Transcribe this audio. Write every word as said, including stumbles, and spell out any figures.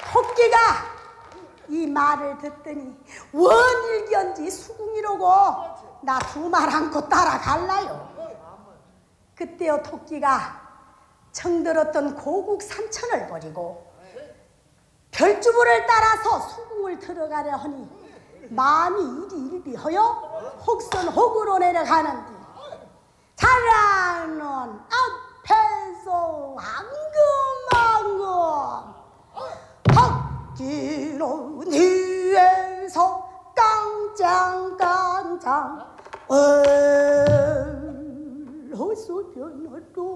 토끼가 이 말을 듣더니 원일견지 수궁이로고 나 두 말 안고 따라갈라요. 그때요 토끼가 청들었던 고국 산천을 버리고 별주부를 따라서 수궁을 들어가려 하니 마음이 이리 일비하여 혹선혹으로 내려가는데 자라는 앞에서 황금황금 덕기로 뒤에서 깡짱깡짱 얼어서 변화도